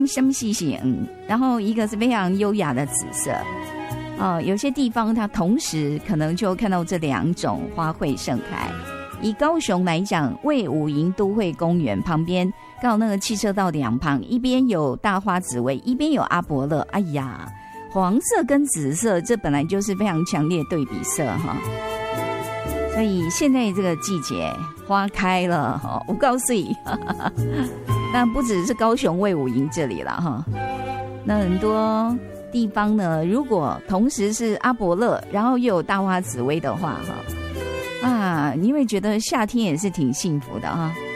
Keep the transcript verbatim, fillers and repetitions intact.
深细型，然后一个是非常优雅的紫色。哦，有些地方它同时可能就看到这两种花卉盛开。以高雄来讲，卫武营都会公园旁边刚好那个汽车道两旁，一边有大花紫薇，一边有阿伯乐。哎呀，黄色跟紫色这本来就是非常强烈对比色哈。所以现在这个季节花开了哈，我告诉你，那不只是高雄卫武营这里了哈，那很多地方呢，如果同时是阿伯乐，然后又有大花紫薇的话哈，啊，你会觉得夏天也是挺幸福的哈。